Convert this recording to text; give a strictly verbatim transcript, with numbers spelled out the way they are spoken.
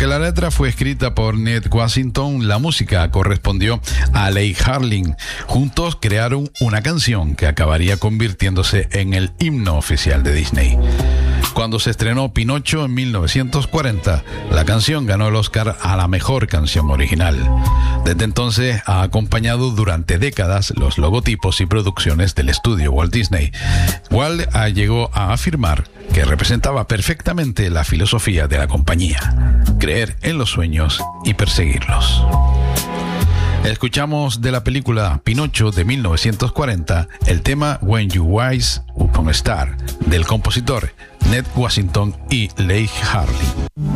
Aunque la letra fue escrita por Ned Washington, la música correspondió a Leigh Harling. Juntos crearon una canción que acabaría convirtiéndose en el himno oficial de Disney. Cuando se estrenó Pinocho en mil novecientos cuarenta, la canción ganó el Oscar a la mejor canción original. Desde entonces ha acompañado durante décadas los logotipos y producciones del estudio Walt Disney. Walt llegó a afirmar que representaba perfectamente la filosofía de la compañía: creer en los sueños y perseguirlos. Escuchamos de la película Pinocho de mil novecientos cuarenta el tema When You Rise Upon a Star, del compositor Ned Washington y Leigh Harling.